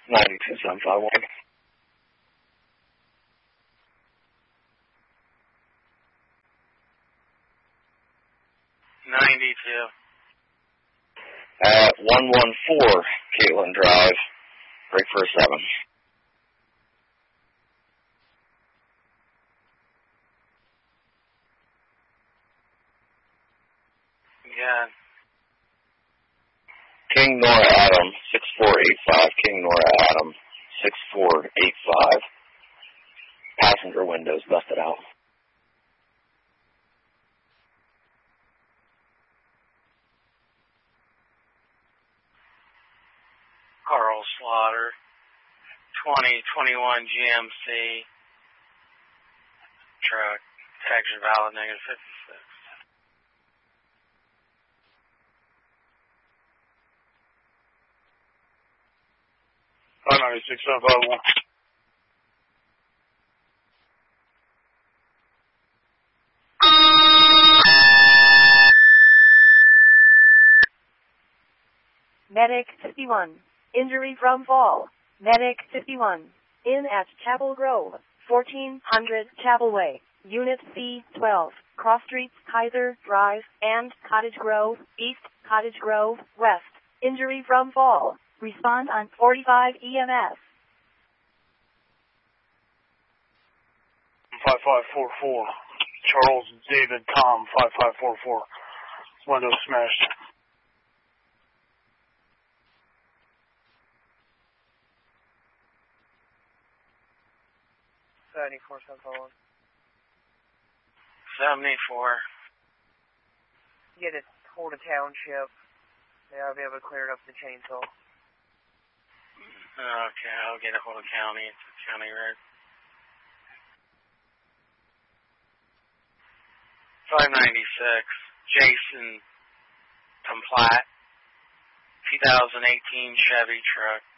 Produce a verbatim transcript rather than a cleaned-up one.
ninety-two seven five one. ninety-two. At one one four Caitlin Drive, break for a seven. Yeah. King Nora Adam, six four eight five. King Nora Adam, six four eight five. Passenger windows busted out. Carl Slaughter, twenty twenty-one G M C truck, texture valid negative fifty-six. five ninety-six seven five one. Medic fifty-one. Injury from fall. Medic fifty-one. In at Chapel Grove, fourteen hundred Chapel Way, Unit C twelve, Cross Streets, Kaiser Drive, and Cottage Grove, East, Cottage Grove, West. Injury from fall. Respond on forty-five E M S. five five four four. Charles David Tom, five five four four. Window smashed. seventy-four seven five one. seventy-four. Get it, hold a township. Yeah, I'll be able to clear it up the chainsaw. Okay, I'll get a hold of county. It's a county road. five ninety-six, Jason Tomplatt, two thousand eighteen Chevy truck.